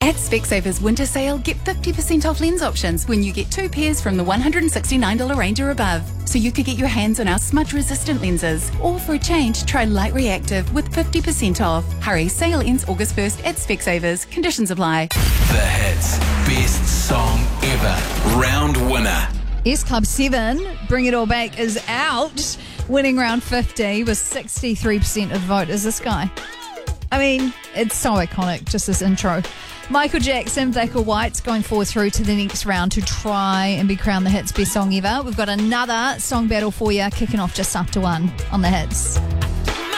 At Specsavers Winter Sale, get 50% off lens options when you get 2 pairs from the $169 range or above. So you could get your hands on our smudge-resistant lenses. Or for a change, try Light Reactive with 50% off. Hurry, sale ends August 1st at Specsavers. Conditions apply. The Hits Best Song Ever Round Winner. Yes Club 7, Bring It All Back, is out, winning round 50 with 63% of the vote. Is this guy? I mean, it's so iconic, just this intro. Michael Jackson, Black or White's going forward through to the next round to try and be crowned the Hits Best Song Ever. We've got another song battle for you, kicking off just after 1 on the Hits.